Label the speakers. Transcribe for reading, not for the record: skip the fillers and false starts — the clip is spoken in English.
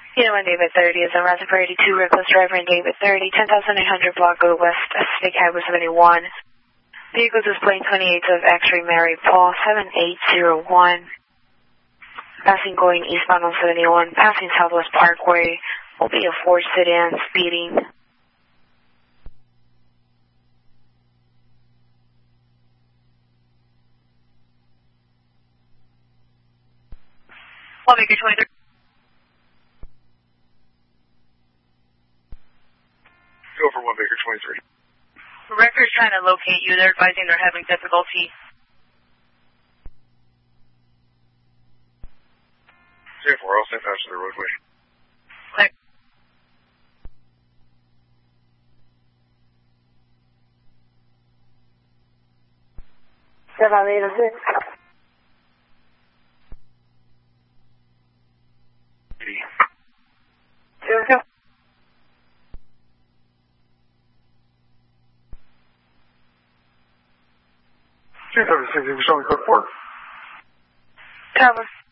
Speaker 1: Unit 1 David 30 is on Raspberry 82, reckless driver in David 30, 10,800 block go west, Pacific Highway 71. Vehicle displaying 28 of X-ray Mary Paul 7801. Passing going eastbound on 71, passing Southwest Parkway, will be a Ford sedan speeding.
Speaker 2: One Baker 23.
Speaker 3: Go for 1 Baker 23.
Speaker 2: The record's trying to locate you. They're advising they're having difficulty.
Speaker 3: 4, I'll step out to the roadway.
Speaker 2: Clear.
Speaker 1: Go.
Speaker 3: 276, showing code 4.
Speaker 1: Cover.